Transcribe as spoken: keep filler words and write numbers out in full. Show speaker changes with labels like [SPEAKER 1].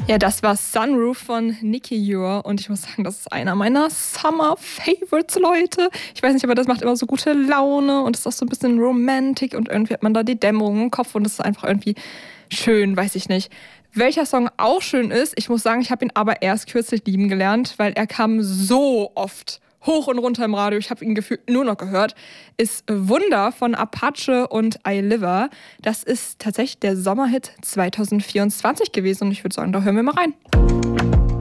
[SPEAKER 1] Ja, das war Sunroof von Nicky Ure und ich muss sagen, das ist einer meiner Summer-Favorites, Leute. Ich weiß nicht, aber das macht immer so gute Laune und ist auch so ein bisschen romantic und irgendwie hat man da die Dämmerung im Kopf und das ist einfach irgendwie schön, weiß ich nicht. Welcher Song auch schön ist, ich muss sagen, ich habe ihn aber erst kürzlich lieben gelernt, weil er kam so oft hoch und runter im Radio, ich habe ihn gefühlt nur noch gehört, ist Wunder von Apache und iLiver. Das ist tatsächlich der Sommerhit zwanzig vierundzwanzig gewesen und ich würde sagen, da hören wir mal rein.